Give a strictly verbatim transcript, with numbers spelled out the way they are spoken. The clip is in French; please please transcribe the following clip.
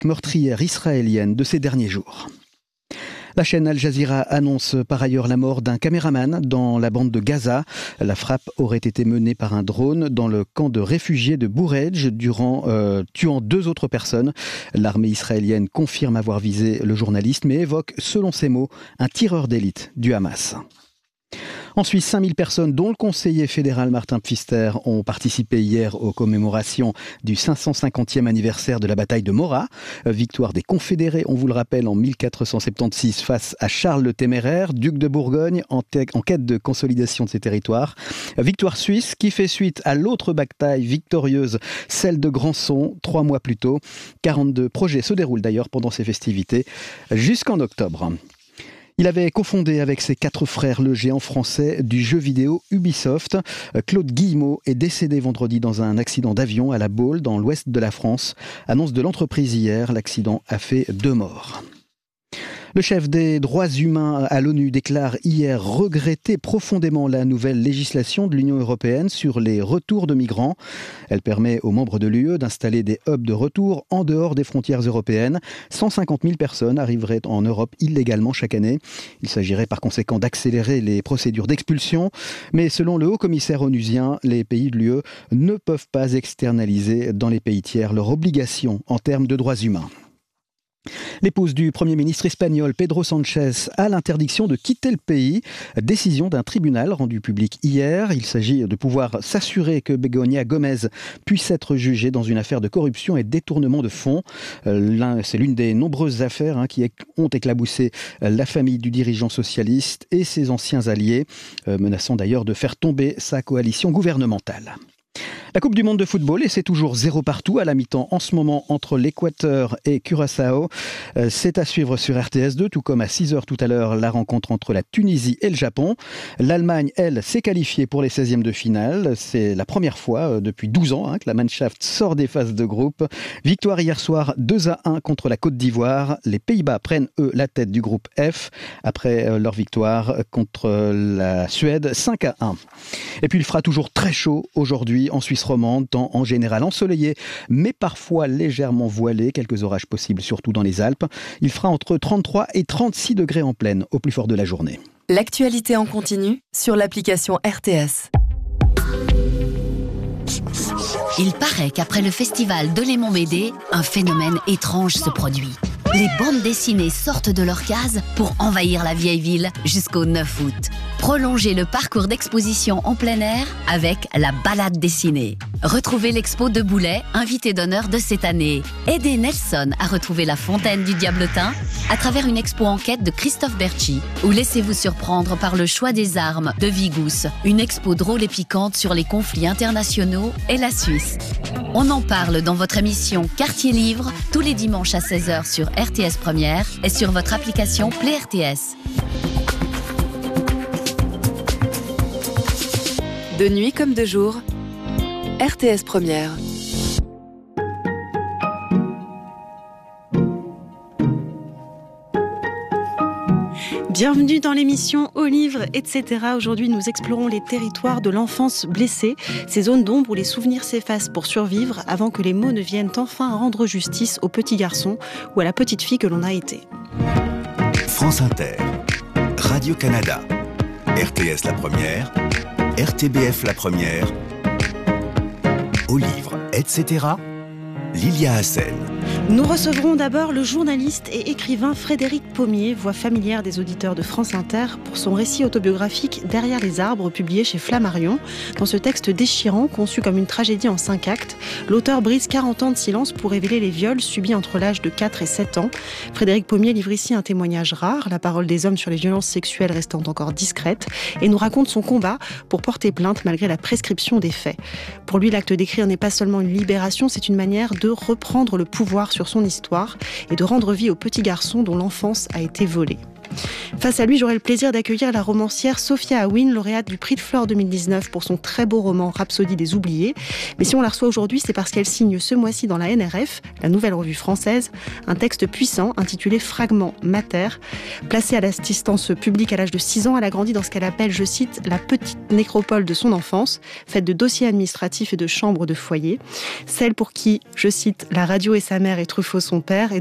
meurtrière israélienne de ces derniers jours. La chaîne Al Jazeera annonce par ailleurs la mort d'un caméraman dans la bande de Gaza. La frappe aurait été menée par un drone dans le camp de réfugiés de Bourejdj, durant, euh, tuant deux autres personnes. L'armée israélienne confirme avoir visé le journaliste, mais évoque, selon ses mots, un tireur d'élite du Hamas. En Suisse, cinq mille personnes, dont le conseiller fédéral Martin Pfister, ont participé hier aux commémorations du cinq cent cinquantième anniversaire de la bataille de Morat. Victoire des Confédérés, on vous le rappelle, en mille quatre cent soixante-seize face à Charles le Téméraire, duc de Bourgogne, en, te- en quête de consolidation de ses territoires. Victoire suisse qui fait suite à l'autre bataille victorieuse, celle de Grandson, trois mois plus tôt. quarante-deux projets se déroulent d'ailleurs pendant ces festivités jusqu'en octobre. Il avait cofondé avec ses quatre frères le géant français du jeu vidéo Ubisoft. Claude Guillemot est décédé vendredi dans un accident d'avion à La Baule, dans l'ouest de la France. Annonce de l'entreprise hier, l'accident a fait deux morts. Le chef des droits humains à l'ONU déclare hier regretter profondément la nouvelle législation de l'Union européenne sur les retours de migrants. Elle permet aux membres de l'U E d'installer des hubs de retour en dehors des frontières européennes. cent cinquante mille personnes arriveraient en Europe illégalement chaque année. Il s'agirait par conséquent d'accélérer les procédures d'expulsion. Mais selon le haut-commissaire onusien, les pays de l'U E ne peuvent pas externaliser dans les pays tiers leurs obligations en termes de droits humains. L'épouse du Premier ministre espagnol Pedro Sánchez a l'interdiction de quitter le pays. Décision d'un tribunal rendue publique hier. Il s'agit de pouvoir s'assurer que Begoña Gómez puisse être jugée dans une affaire de corruption et détournement de fonds. Euh, c'est l'une des nombreuses affaires hein, qui ont éclaboussé la famille du dirigeant socialiste et ses anciens alliés, euh, menaçant d'ailleurs de faire tomber sa coalition gouvernementale. La Coupe du monde de football, et c'est toujours zéro partout à la mi-temps en ce moment entre l'Équateur et Curaçao. Euh, c'est à suivre sur R T S deux, tout comme à six heures tout à l'heure, la rencontre entre la Tunisie et le Japon. L'Allemagne, elle, s'est qualifiée pour les seizièmes de finale. C'est la première fois euh, depuis douze ans hein, que la Mannschaft sort des phases de groupe. Victoire hier soir deux à un contre la Côte d'Ivoire. Les Pays-Bas prennent, eux, la tête du groupe F après euh, leur victoire contre euh, la Suède cinq à un. Et puis il fera toujours très chaud aujourd'hui en Suisse romande, temps en général ensoleillé, mais parfois légèrement voilé, quelques orages possibles surtout dans les Alpes. Il fera entre trente-trois et trente-six degrés en pleine au plus fort de la journée. L'actualité en continu sur l'application R T S. Il paraît qu'après le festival de Léman-Médé, un phénomène étrange se produit. Les bandes dessinées sortent de leur case pour envahir la vieille ville jusqu'au neuf août. Prolongez le parcours d'exposition en plein air avec la balade dessinée. Retrouvez l'expo de Boulay, invité d'honneur de cette année. Aidez Nelson à retrouver la fontaine du Diabletin à travers une expo enquête de Christophe Berchi. Ou laissez-vous surprendre par le choix des armes de Vigous, une expo drôle et piquante sur les conflits internationaux et la Suisse. On en parle dans votre émission Quartier Livre tous les dimanches à seize heures sur R T S Première et sur votre application Play R T S. De nuit comme de jour, R T S Première. Bienvenue dans l'émission Au livre, et cetera. Aujourd'hui, nous explorons les territoires de l'enfance blessée, ces zones d'ombre où les souvenirs s'effacent pour survivre avant que les mots ne viennent enfin rendre justice au petit garçon ou à la petite fille que l'on a été. France Inter, Radio-Canada, R T S La Première, R T B F La Première, Au livre, et cetera. Lilia Hassen. Nous recevrons d'abord le journaliste et écrivain Frédéric Pommier, voix familière des auditeurs de France Inter, pour son récit autobiographique Derrière les arbres, publié chez Flammarion. Dans ce texte déchirant, conçu comme une tragédie en cinq actes, l'auteur brise quarante ans de silence pour révéler les viols subis entre l'âge de quatre et sept ans. Frédéric Pommier livre ici un témoignage rare, la parole des hommes sur les violences sexuelles restant encore discrète, et nous raconte son combat pour porter plainte malgré la prescription des faits. Pour lui, l'acte d'écrire n'est pas seulement une libération, c'est une manière de reprendre le pouvoir sur son histoire et de rendre vie au petit garçon dont l'enfance a été volée. Face à lui, j'aurai le plaisir d'accueillir la romancière Sophia Aouin, lauréate du Prix de Flore deux mille dix-neuf pour son très beau roman Rhapsodie des oubliés. Mais si on la reçoit aujourd'hui, c'est parce qu'elle signe ce mois-ci dans la N R F, la nouvelle revue française, un texte puissant intitulé Fragment Mater. Placée à l'assistance publique à l'âge de six ans, elle a grandi dans ce qu'elle appelle, je cite, la petite nécropole de son enfance, faite de dossiers administratifs et de chambres de foyer. Celle pour qui, je cite, la radio est sa mère et Truffaut son père, et